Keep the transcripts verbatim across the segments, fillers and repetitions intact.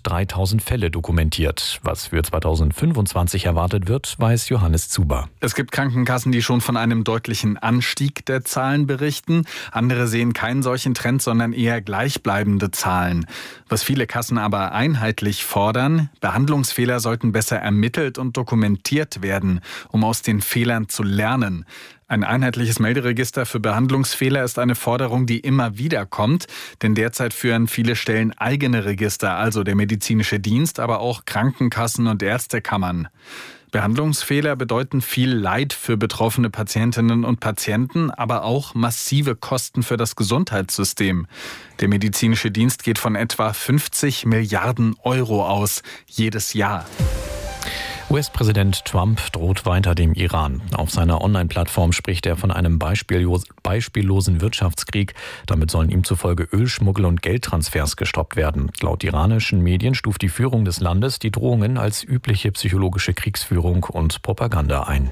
rund dreitausend Fälle dokumentiert. Was für zweitausendfünfundzwanzig erwartet wird, weiß Johannes Zuber. Es gibt Krankenkassen, die schon von einem deutlichen Anstieg der Zahlen berichten. Andere sehen keinen solchen Trend, sondern eher gleichbleibende Zahlen. Was viele Kassen aber einheitlich fordern: Behandlungsfehler sollten besser ermittelt und dokumentiert werden, um aus den Fehlern zu lernen. Ein einheitliches Melderegister für Behandlungsfehler ist eine Forderung, die immer wieder kommt, denn derzeit führen viele Stellen eigene Register, also der medizinische Dienst, aber auch Krankenkassen und Ärztekammern. Behandlungsfehler bedeuten viel Leid für betroffene Patientinnen und Patienten, aber auch massive Kosten für das Gesundheitssystem. Der medizinische Dienst geht von etwa fünfzig Milliarden Euro aus, jedes Jahr. U S-Präsident Trump droht weiter dem Iran. Auf seiner Online-Plattform spricht er von einem beispiellos, beispiellosen Wirtschaftskrieg. Damit sollen ihm zufolge Ölschmuggel und Geldtransfers gestoppt werden. Laut iranischen Medien stuft die Führung des Landes die Drohungen als übliche psychologische Kriegsführung und Propaganda ein.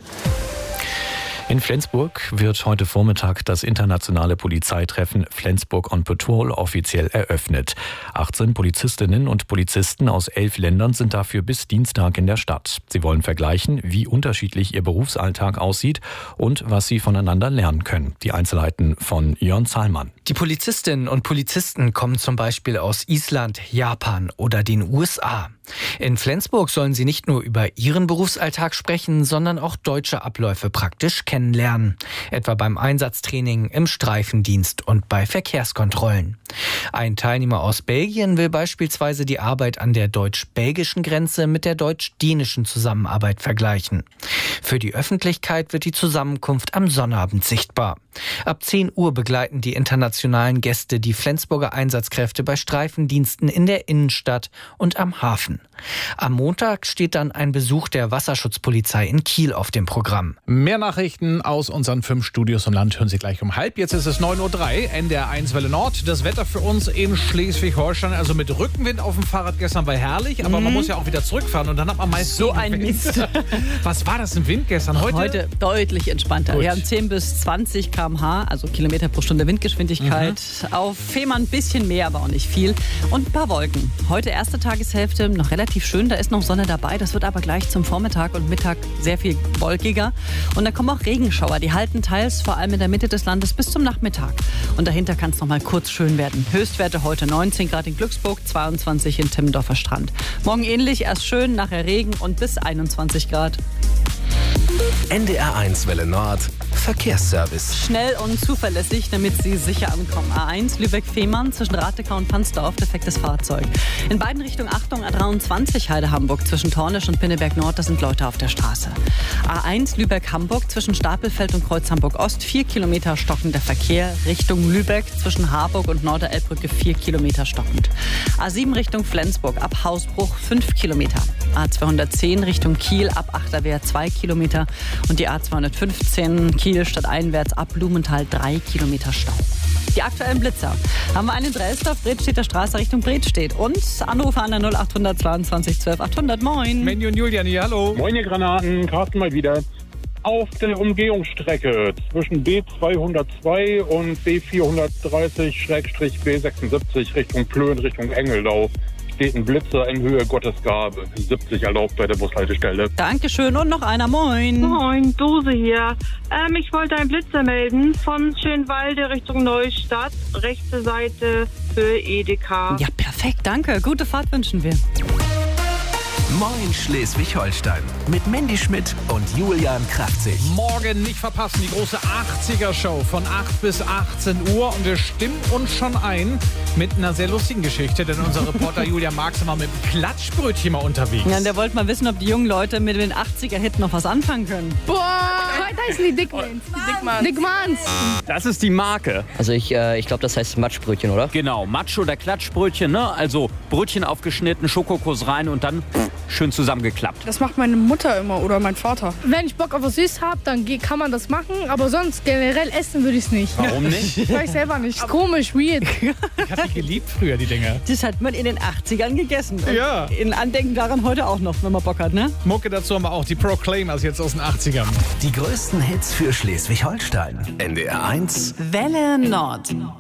In Flensburg wird heute Vormittag das internationale Polizeitreffen Flensburg on Patrol offiziell eröffnet. achtzehn Polizistinnen und Polizisten aus elf Ländern sind dafür bis Dienstag in der Stadt. Sie wollen vergleichen, wie unterschiedlich ihr Berufsalltag aussieht und was sie voneinander lernen können. Die Einzelheiten von Jörn Zahlmann. Die Polizistinnen und Polizisten kommen zum Beispiel aus Island, Japan oder den U S A. In Flensburg sollen sie nicht nur über ihren Berufsalltag sprechen, sondern auch deutsche Abläufe praktisch kennenlernen. Etwa beim Einsatztraining, im Streifendienst und bei Verkehrskontrollen. Ein Teilnehmer aus Belgien will beispielsweise die Arbeit an der deutsch-belgischen Grenze mit der deutsch-dänischen Zusammenarbeit vergleichen. Für die Öffentlichkeit wird die Zusammenkunft am Sonnabend sichtbar. Ab zehn Uhr begleiten die internationalen Gäste die Flensburger Einsatzkräfte bei Streifendiensten in der Innenstadt und am Hafen. Am Montag steht dann ein Besuch der Wasserschutzpolizei in Kiel auf dem Programm. Mehr Nachrichten aus unseren fünf Studios im Land hören Sie gleich um halb. Jetzt ist es neun Uhr drei, N D R eins Welle Nord. Das Wetter für uns in Schleswig-Holstein, also mit Rückenwind auf dem Fahrrad gestern war herrlich, aber mhm. man muss ja auch wieder zurückfahren und dann hat man meist so ein Mist. Was war das im Wind gestern? Heute, Heute deutlich entspannter. Gut. Wir haben zehn bis zwanzig Kilometer pro Stunde, also Kilometer pro Stunde Windgeschwindigkeit. Mhm. Auf Fehmarn ein bisschen mehr, aber auch nicht viel. Und ein paar Wolken. Heute erste Tageshälfte noch relativ schön, da ist noch Sonne dabei. Das wird aber gleich zum Vormittag und Mittag sehr viel wolkiger. Und dann kommen auch Regenschauer. Die halten teils vor allem in der Mitte des Landes bis zum Nachmittag. Und dahinter kann es noch mal kurz schön werden. Höchstwerte heute neunzehn Grad in Glücksburg, zweiundzwanzig in Timmendorfer Strand. Morgen ähnlich, erst schön, nachher Regen und bis einundzwanzig Grad. N D R eins Welle Nord Verkehrsservice. Schnell und zuverlässig, damit Sie sicher ankommen. A eins Lübeck-Fehmarn zwischen Ratekau und Pansdorf, defektes Fahrzeug. In beiden Richtungen Achtung, A dreiundzwanzig Heide-Hamburg zwischen Tornisch und Pinneberg-Nord, da sind Leute auf der Straße. A eins Lübeck-Hamburg zwischen Stapelfeld und Kreuz Hamburg-Ost, vier Kilometer stockender Verkehr. Richtung Lübeck zwischen Harburg und Norderelbbrücke, vier Kilometer stockend. A sieben Richtung Flensburg ab Hausbruch, fünf Kilometer. A zweihundertzehn Richtung Kiel ab Achterwehr, zwei Kilometer. Und die A zweihundertfünfzehn Kiel stadteinwärts ab Blumenthal, drei Kilometer Stau. Die aktuellen Blitzer haben wir einen in Drelsdorf, Bredstedter Straße Richtung Bredstedt. Und Anrufe an der null acht zweiundzwanzig zwölf achthundert. Moin. Menny und Julian hier, hallo. Moin, ihr Granaten, Carsten mal wieder. Auf der Umgehungsstrecke zwischen B zweihundertzwei und B vierhundertdreißig B sechsundsiebzig Richtung Plön, Richtung Engeldau steht ein Blitzer in Höhe Gottesgabe. siebzig erlaubt bei der Bushaltestelle. Dankeschön und noch einer. Moin. Moin, Dose hier. Ähm, ich wollte einen Blitzer melden von Schönwalde Richtung Neustadt. Rechte Seite für Edeka. Ja, perfekt, danke. Gute Fahrt wünschen wir. Moin Schleswig-Holstein mit Mandy Schmidt und Julian Kraftzig. Morgen nicht verpassen, die große achtziger-Show von acht bis achtzehn Uhr. Und wir stimmen uns schon ein mit einer sehr lustigen Geschichte, denn unser Reporter Julian Marx war mit dem Klatschbrötchen mal unterwegs. Ja, und der wollte mal wissen, ob die jungen Leute mit den achtziger-Hit noch was anfangen können. Boah, heute heißen die Dickmans. Die Dickmans. Das ist die Marke. Also ich, äh, ich glaube, das heißt Matschbrötchen, oder? Genau, Matsch- oder Klatschbrötchen, ne? Also Brötchen aufgeschnitten, Schokokuss rein und dann schön zusammengeklappt. Das macht meine Mutter immer oder mein Vater. Wenn ich Bock auf was Süßes habe, dann kann man das machen, aber sonst generell essen würde ich es nicht. Warum nicht? Ich weiß selber nicht. Ist komisch, weird. Ich habe die geliebt früher, die Dinger. Das hat man in den achtzigern gegessen. Und ja. In Andenken daran heute auch noch, wenn man Bock hat, ne? Mucke dazu haben wir auch die Proclaimers jetzt aus den achtzigern. Die größten Hits für Schleswig-Holstein. N D R eins Welle Nord.